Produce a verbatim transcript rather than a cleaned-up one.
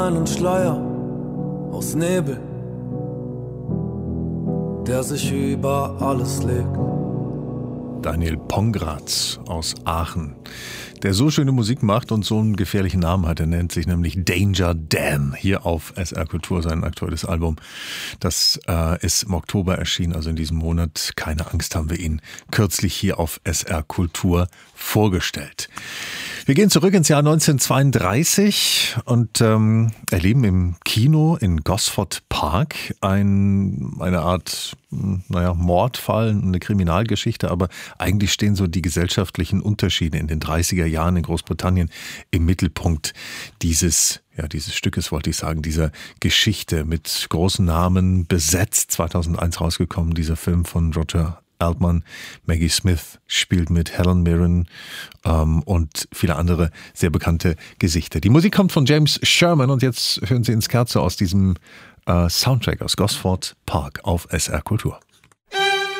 Einen Schleier aus Nebel, der sich über alles legt. Daniel Pongratz aus Aachen, der so schöne Musik macht und so einen gefährlichen Namen hat. Er nennt sich nämlich Danger Dan. Hier auf S R Kultur, sein aktuelles Album. Das äh, ist im Oktober erschienen, also in diesem Monat. Keine Angst, haben wir ihn kürzlich hier auf S R Kultur vorgestellt. Wir gehen zurück ins Jahr neunzehnhundertzweiunddreißig und ähm, erleben im Kino in Gosford Park ein, eine Art, naja, Mordfall, eine Kriminalgeschichte, aber eigentlich stehen so die gesellschaftlichen Unterschiede in den dreißiger Jahren in Großbritannien im Mittelpunkt dieses, ja, dieses Stückes, wollte ich sagen, dieser Geschichte mit großen Namen besetzt. zweitausendeins rausgekommen, dieser Film von Roger Altman. Maggie Smith spielt mit, Helen Mirren ähm, und viele andere sehr bekannte Gesichter. Die Musik kommt von James Sherman und jetzt hören Sie ins Scherzo aus diesem äh, Soundtrack aus Gosford Park auf S R Kultur.